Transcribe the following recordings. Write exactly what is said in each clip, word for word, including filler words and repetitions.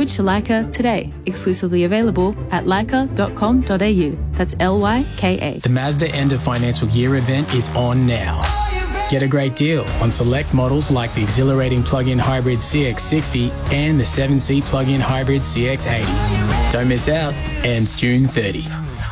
Switch to Leica today. Exclusively available at leica dot com dot a u. That's L Y K A. The Mazda End of Financial Year event is on now. Get a great deal on select models like the exhilarating plug-in hybrid C X sixty and the seven seat plug-in hybrid C X eighty. Don't miss out. Ends June thirtieth.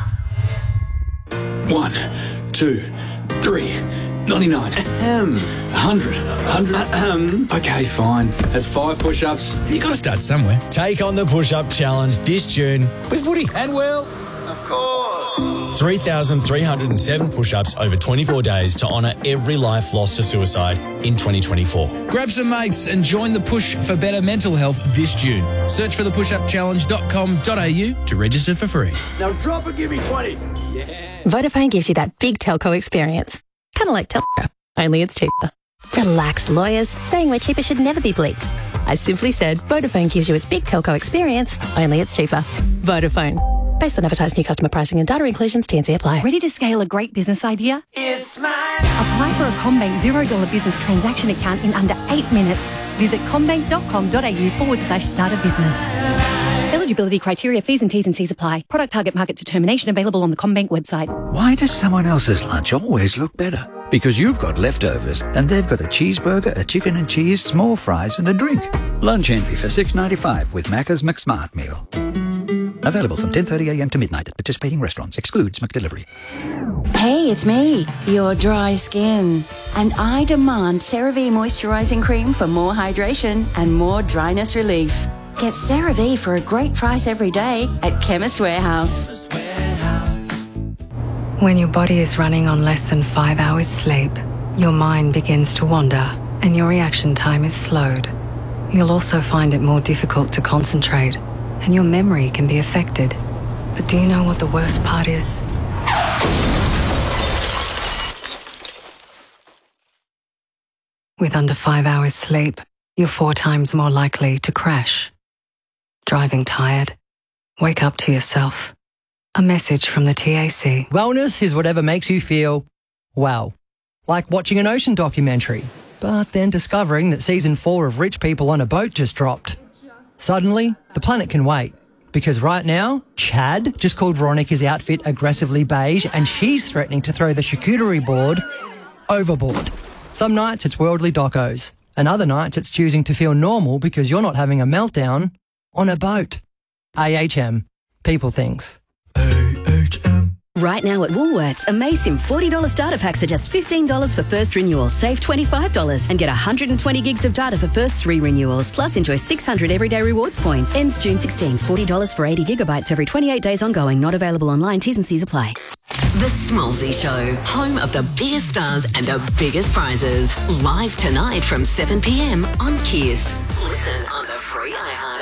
One, two, three, ninety-nine. Ahem. A hundred. Hundred. Ahem. Okay, fine. That's five push-ups. You got to start somewhere. Take on the push-up challenge this June with Woody And Will. Of course. three thousand three hundred seven push-ups over twenty-four days to honour every life lost to suicide in twenty twenty-four. Grab some mates and join the push for better mental health this June. Search for the push up challenge dot com dot a u to register for free. Now drop and give me twenty. Yeah. Vodafone gives you that big telco experience. Kind of like telco, only it's cheaper. Relax, lawyers. Saying we're cheaper should never be bleeped. I simply said Vodafone gives you its big telco experience, only it's cheaper. Vodafone. Based on advertised new customer pricing and data inclusions, T and C apply. Ready to scale a great business idea? It's mine. Apply for a CommBank zero dollar business transaction account in under eight minutes. Visit commbank dot com dot a u forward slash start a business. Eligibility criteria, fees and T's and C's apply. Product target market determination available on the CommBank website. Why does someone else's lunch always look better? Because you've got leftovers and they've got a cheeseburger, a chicken and cheese, small fries and a drink. Lunch envy for six ninety-five with Macca's McSmart Meal. Available from ten thirty a m to midnight at participating restaurants. Excludes McDelivery. Hey, it's me, your dry skin. And I demand CeraVe Moisturising Cream for more hydration and more dryness relief. Get CeraVe for a great price every day at Chemist Warehouse. When your body is running on less than five hours sleep, your mind begins to wander and your reaction time is slowed. You'll also find it more difficult to concentrate and your memory can be affected. But do you know what the worst part is? With under five hours sleep, you're four times more likely to crash. Driving tired? Wake up to yourself. A message from the T A C. Wellness is whatever makes you feel well. Like watching an ocean documentary, but then discovering that season four of Rich People on a Boat just dropped. Suddenly, the planet can wait. Because right now, Chad just called Veronica's outfit aggressively beige and she's threatening to throw the charcuterie board overboard. Some nights it's worldly docos, and other nights it's choosing to feel normal because you're not having a meltdown on a boat. A H M. People things. A H M. Right now at Woolworths, Amazing forty dollars starter packs are just fifteen dollars for first renewal. Save twenty-five dollars and get one hundred twenty gigs of data for first three renewals. Plus enjoy six hundred everyday rewards points. Ends June sixteenth. forty dollars for eighty gigabytes every twenty-eight days ongoing. Not available online. T's and C's apply. The Smallsy Show, home of the biggest stars and the biggest prizes. Live tonight from seven p m on Kiss. Listen on the free iHeart